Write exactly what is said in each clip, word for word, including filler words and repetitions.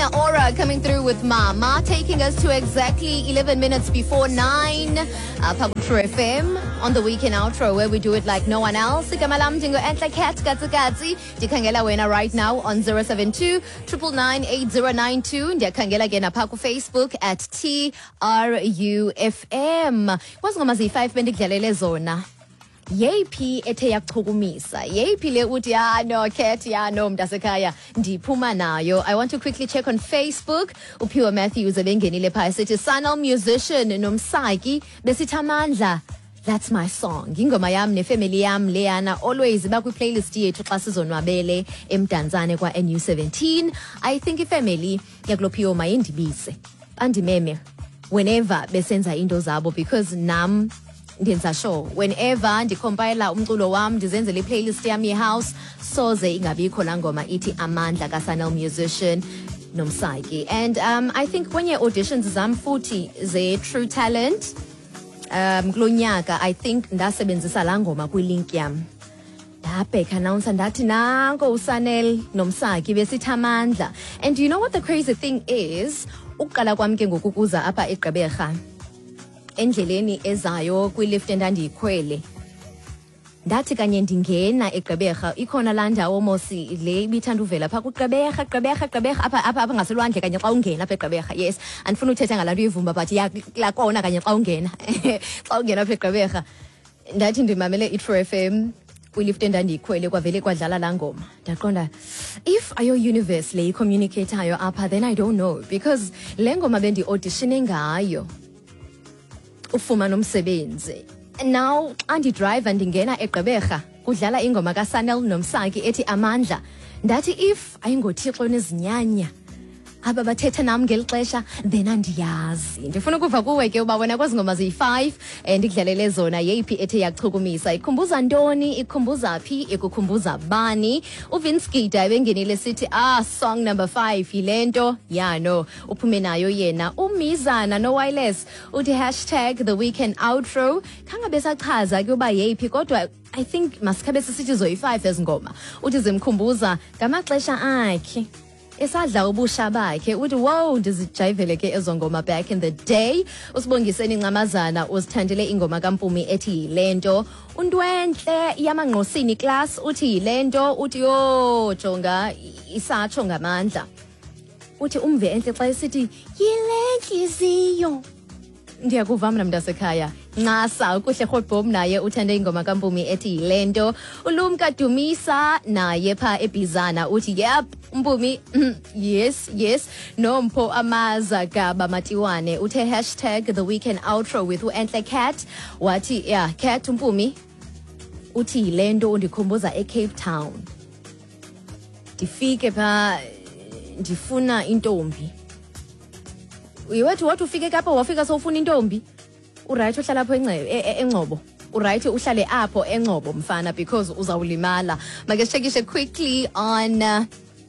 Tina Ora coming through with Mama, taking us to exactly eleven minutes before nine. Uh, True F M on the weekend outro where we do it like no one else. Igama lam ndingu Enhle Cat Katsukatsi. Ndikhangela wena right now on zero seven two, nine nine nine, eight zero nine two. Ndiyakhangela ke napha ku Facebook at T R U F M. Kwazingoma ziyi-five bendikudlalele zona. Yeyiphi ethe yakuchukumisa? Yeyiphi le uthi ya no Cat ya no mntasekhaya ndiphuma nayo? I want to quickly check on Facebook. Uphiwa Matthews ebengenile phaya sithi Sanal musician nomsaki besithi amandla. That's my song. Ingoma yam nefamily yam leyana always ba kwi playlist yethu xa sizonwabele emdantsane kwa N U seventeen. I think ifamily yakulophiwa mayindibise. Bandimeme whenever besenza into zabo because nam ndenza sure whenever ndicompiler umculo wam ndizenzele iplaylist yami ye-house soze ingabikho la ngoma ithi amandla ka-Sanal musician nomsaki. And um, I think kwenye auditions zam futhi ze-True Talent um kulo nyaka I think ndasebenzisa la ngoma kwilink yam ndabheka announcer ndathi nanko uSanel nomsaki besithi amandla. And you know what the crazy thing is? Ukuqala kwami ke ngokukuza apha eGqeberha endleleni ezayo kwilift endandiyikhwele ndathi kanye ndingena eGqeberha ikhona la ndawo mosi le ibithanda uvela pha kuGqeberha Gqeberha Gqeberha apha apha apha ngaselwandle kanye xa ungena apha eGqeberha. Yes, andifuna uthetha ngalanto uyivumba but yakona kanye xa ungena xa ungena apha eGqeberha ndathi ndimamele i-True F M kwilift endandiyikhwele kwavele kwadlala la ngoma ndaqonda if ayo universe le communicateayo apha then I don't know because le ngoma bendi auditione ngayo ufumana umsebenzi. Now andi driver ndingena eGqeberha kudlala ingoma kaSanel nomsaki ethi amandla ndathi if ayingothixo nezinyanya aba bathetha nam ngeli xesha then andiyazi. Ndifuna ukuva kuwe ke uba wena kwezi ngoma ziyi-five ndikudlalele zona yeyiphi ethe yakuchukumisa? Ikhumbuza ntoni? Ikhumbuza phi? Ikukhumbuza bani? uVince Gida ebengenile sithi ah song number five yilento ya no uphume nayo yena. Umizana no-Wireless uthi hashtag the weekend outro khangabe sachaza ke uba yeyiphi kodwa I think masikhabe sisithi zoyi-five ezingoma. Uthi zimkhumbuza ngamaxesha akhe esadla ubusha bakhe uthi wow ndizijayivele ke ezo ngoma back in the day. Usibongiseni Ncamazana uzithandele ingoma kaMpumi ethi yilento. Untwentle yamangqosini class uthi yilento uthi yo jonga isatsho ngamandla uthi umve enhle xa esithi yilenhliziyo. Ndiyakuva mna mntasekhaya ncasa ukuhle Hotbom naye uthande ingoma kaMpumi ethi yilento. Ulumka Dumisa naye pha eBizana uthi yep Mpumi yes yes. Nompho Amaza Gaba Matiwane uthe hashtag the weekend outro with uEnhle Cat wathi yeah Cat Mpumi uthi yilento undikhumbuza eCape Town ndifike pha ndifuna intombi. Uyewathi wathi ufike kapha wafika sowufuna intombi uright uhlala apho eNgcobo uright uhlale apho eNgcobo mfana because uzawulimala. Make sichekishe quickly on uh,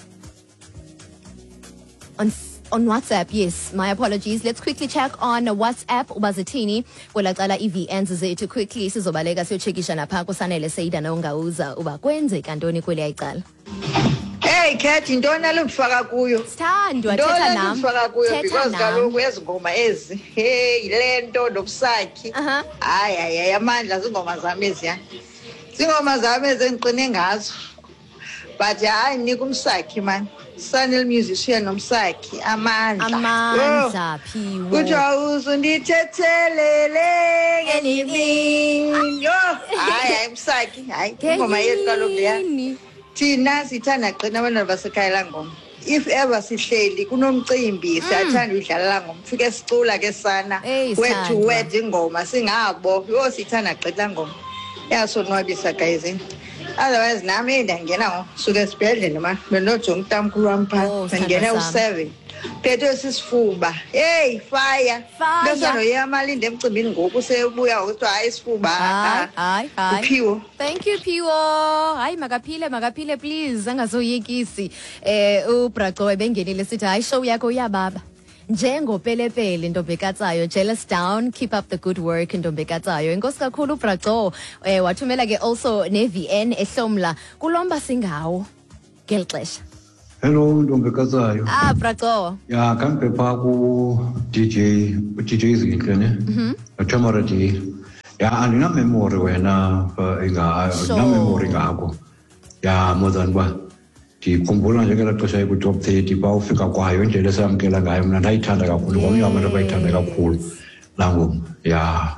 on on WhatsApp. Yes, my apologies. Let's quickly check on WhatsApp ubazithini kwelacala E-V Ns zethu quickly sizobaleka siyochekisha napha kuSanele Seyida nongawuza uba kwenzeka ntoni kweli ayicala. Hey Cat, intoni alufaka kuyo? Sithandwa thetha nam. Alufaka kuyo because kaloku ezingoma ezi. Hey, lento nomsaki. Aha. Hayi hayi amandla zingoma zami eziya. Zingoma zami ezengiqine ngazo. But hayi nika umsaki man. Sanel musician nomsaki amandla. Amandla phiwo. Kuthiwa uzundithethelele anything. Yo, hayi hayi umsaki. Hayi ingoma yethu kaloku leya. Thina sithanda qina abantwana basekhaya la ngoma. If ever sihleli kunomcimbi siyathanda udlala la ngoma. Ufike sicula ke sana wethu wethu ingoma singabo. Yo sithanda qina ngoma. Yasonwabisa guys. Otherwise nami ndangena ngosuke esibhedlela ma benojonga utamkhulu wami pha ngene u-seven phethe sisifuba. Hey fire bese no yamalinde emcimbini ngoku sebuya ukuthi hayi isifuba hayi hayi Phiwo. Thank you Phiwo. Hayi makaphile makaphile please angazoyikisi. Eh uBraco ebengenile sithi hayi show yakho uyababa njengopelepele Ntombekatsayo jealous down keep up the good work Ntombekatsayo. Inkosi kakhulu Braco. Eh wathumela ke also ne-V N ehlomla kulomba singawo ngeli xesha Hello, Ndombekazayo. Ah, Braco. Ya, kampe pa ku D J, D J Zinhle ne. Mhm. Atamara di. Ya, anina memory wena inga, na memory ngako. Ya, modern ba. Ndikhumbula nje ngela xesha ku-top thirty ba ufika kwayo indlela esamkela ngayo mna ndayithanda kakhulu ngomnye abantu abayithanda kakhulu laa ngoma ya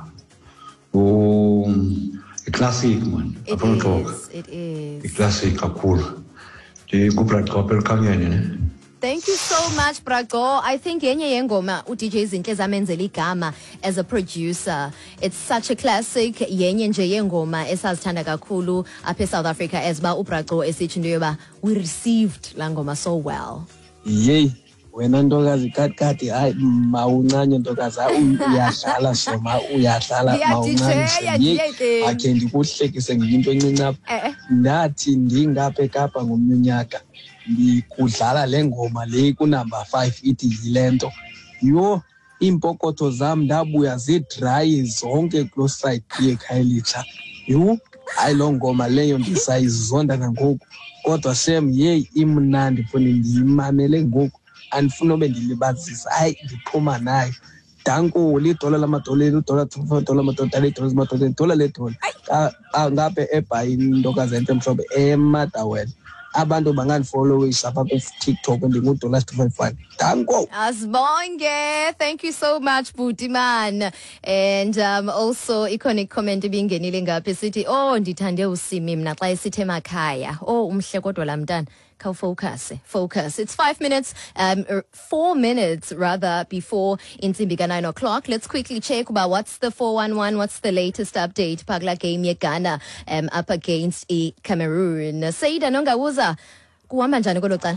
i-classic man afuna uxoka i-classic kakhulu ndikubrakop elikhanyeni ne. Thank you so much, Braco. I think yenye yengoma u-D J Zinhle zamenzela igama as a producer. It's such a classic. Yenye nje yengoma esazithanda kakhulu apha eSouth Africa as ba uBraco esithi into yoba we received la ngoma so well. Yey, wena ntokazi katikati hayi mawuncanye ntokazi uyadlala soma uyadlala mawuncanye. Akhe ndikuhlekise ngento encinci apha. Ndathi ndingapha eKapa ngomnyaka. Ndikudlala lengoma le ku number five ithi yilento yo impokotho zam ndabuya zidry zonke kulo side yeKhayelitsha yo hayi lo ngoma leyo ndisayizonda nangoku kodwa shem hey imnandi mfuni ndiyimamele ngoku andifuna ube ndilibazisa hayi ndiphuma nayo danko lidollar lamadola udollar two dollar amadola lidollar amadola dollar ledollar ngapha ebhayini ntokazi enhle mhlobo eMatawela abantu bangandifollowisa apha ku-TikTok ndinguDollar two five five. Danko. Asibonge. Thank you so much, Butiman. And um, also, iconic comment ibingenile ngapha sithi, oh, ndithande uSimi mna xa esithi emakhaya. Oh, umhle kodwa la mntana. Focus, focus. It's five minutes, um, four minutes rather before Insimbika nine o'clock. Let's quickly check about what's the four one one, what's the latest update. Pagla game ye Ghana um, up against e Cameroon. Saida Nongawuza, kuhamba njani kolo cala?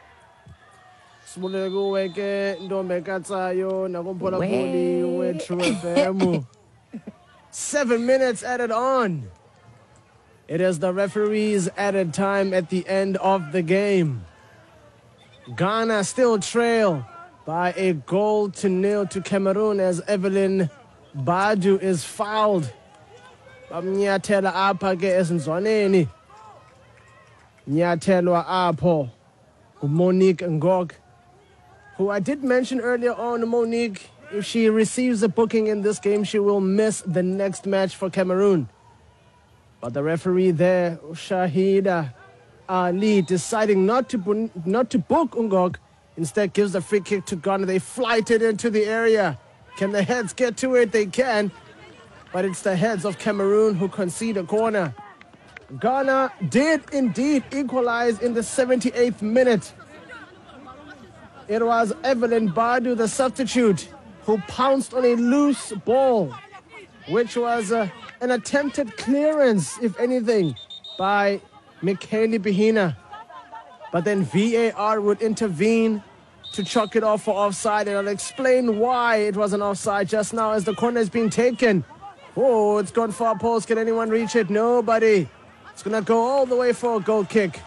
Sibulele kuwe ke Ndombekatsayo nakumphulaphuli we True F M. Seven minutes added on. It is the referee's added time at the end of the game. Ghana still trail by a goal to nil to Cameroon as Evelyn Badu is fouled. Bamnyathela apha ke esinzwaneni. Nyathelwa apho Monique Ngok, who I did mention earlier on. Monique, if she receives a booking in this game, she will miss the next match for Cameroon. But the referee there, Shahida Ali, deciding not to not to book Ngok, instead gives the free kick to Ghana. They flight it into the area. Can the heads get to it? They can. But it's the heads of Cameroon who concede a corner. Ghana did indeed equalize in the seventy-eighth minute. It was Evelyn Badu, the substitute, who pounced on a loose ball, which was uh, an attempted clearance, if anything, by Michaeli Behina. But then V A R would intervene to chalk it off for offside, and I'll explain why it was an offside just now as the corner is being taken. Oh, it's gone far post. Can anyone reach it? Nobody. It's going to go all the way for a goal kick.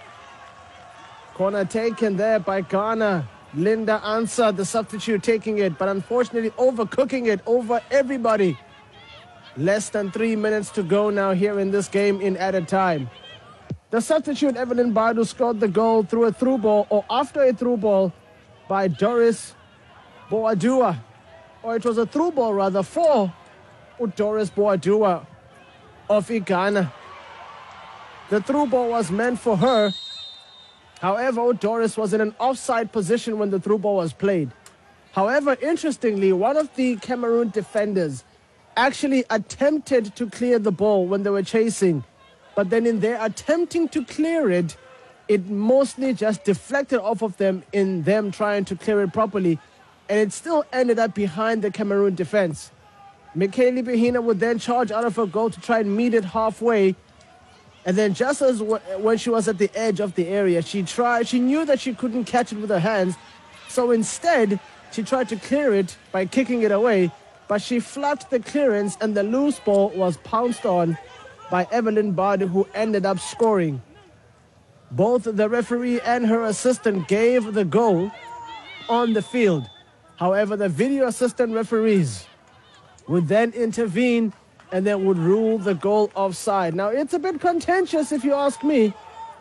Corner taken there by Ghana. Linda Ansah, the substitute, taking it, but unfortunately overcooking it over everybody. Less than three minutes to go now here in this game in added time. The substitute, Evelyn Badu, scored the goal through a through ball, or after a through ball, by Doris Boadua. Or it was a through ball, rather, for Doris Boadua of Ghana. The through ball was meant for her. However, Doris was in an offside position when the through ball was played. However, interestingly, one of the Cameroon defenders actually attempted to clear the ball when they were chasing. But then in their attempting to clear it, it mostly just deflected off of them in them trying to clear it properly. And it still ended up behind the Cameroon defense. Michaeli Behina would then charge out of her goal to try and meet it halfway. And then just as w when she was at the edge of the area, she tried, she knew that she couldn't catch it with her hands. So instead, she tried to clear it by kicking it away. But she flapped the clearance and the loose ball was pounced on by Evelyn Badu, who ended up scoring. Both the referee and her assistant gave the goal on the field. However, the video assistant referees would then intervene and then would rule the goal offside. Now, it's a bit contentious if you ask me.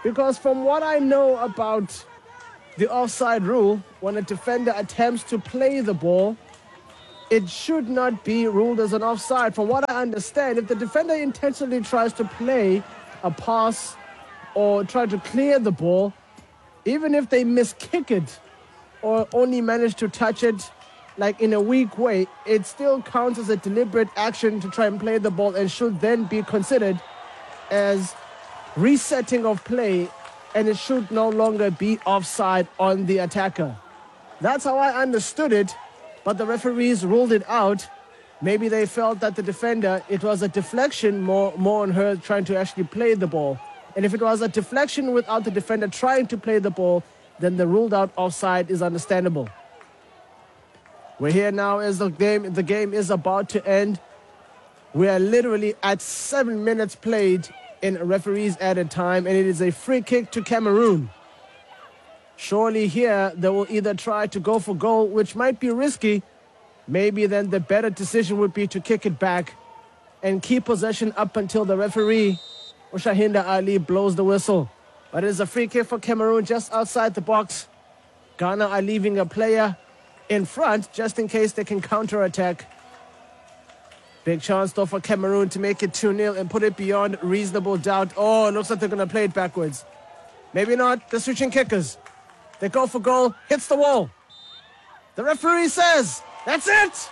Because from what I know about the offside rule, when a defender attempts to play the ball, it should not be ruled as an offside. From what I understand, if the defender intentionally tries to play a pass or try to clear the ball, even if they miskick it or only manage to touch it like in a weak way, it still counts as a deliberate action to try and play the ball and should then be considered as resetting of play, and it should no longer be offside on the attacker. That's how I understood it, but the referees ruled it out. Maybe they felt that the defender, it was a deflection more, more on her trying to actually play the ball. And if it was a deflection without the defender trying to play the ball, then the ruled out offside is understandable. We're here now as the game, the game is about to end. We are literally at seven minutes played in referees added time, and it is a free kick to Cameroon. Surely here they will either try to go for goal, which might be risky. Maybe then the better decision would be to kick it back and keep possession up until the referee, Shahinda Ali, blows the whistle. But it is a free kick for Cameroon just outside the box. Ghana are leaving a player in front just in case they can counter-attack. Big chance though for Cameroon to make it two nil and put it beyond reasonable doubt. Oh, it looks like they're going to play it backwards. Maybe not. They're switching kickers. They go for goal. Hits the wall. The referee says, that's it.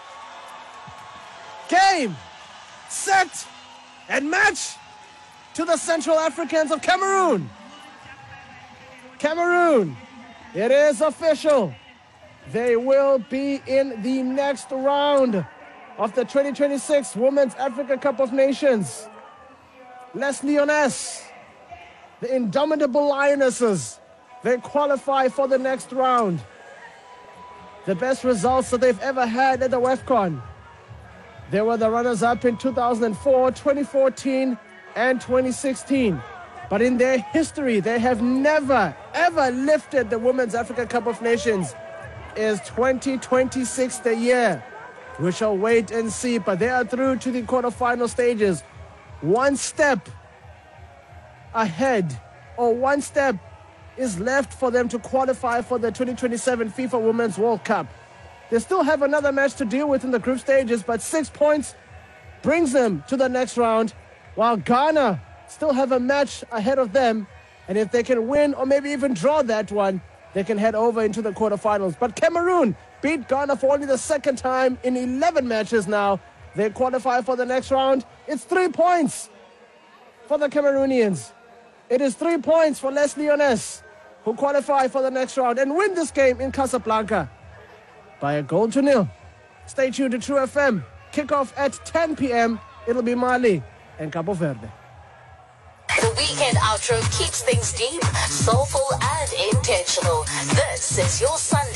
Game, set, and match to the Central Africans of Cameroon. Cameroon, it is official. They will be in the next round of the twenty twenty-six Women's Africa Cup of Nations. Les Lioness, the indomitable Lionesses, they qualify for the next round. The best results that they've ever had at the WAFCON. They were the runners-up in two thousand four, twenty fourteen, and twenty sixteen. But in their history, they have never, ever lifted the Women's Africa Cup of Nations. Is twenty twenty-six the year? We shall wait and see, but they are through to the quarterfinal stages. One step ahead, or one step is left for them to qualify for the twenty twenty-seven FIFA Women's World Cup. They still have another match to deal with in the group stages, but six points brings them to the next round, while Ghana still have a match ahead of them, and if they can win or maybe even draw that one, they can head over into the quarterfinals. But Cameroon beat Ghana for only the second time in eleven matches now. They qualify for the next round. It's three points for the Cameroonians. It is three points for Les Lioness, who qualify for the next round and win this game in Casablanca by a goal to nil. Stay tuned to True F M. Kickoff at ten p.m. It'll be Mali and Cabo Verde. The weekend outro keeps things deep, soulful, and intentional. This is your Sunday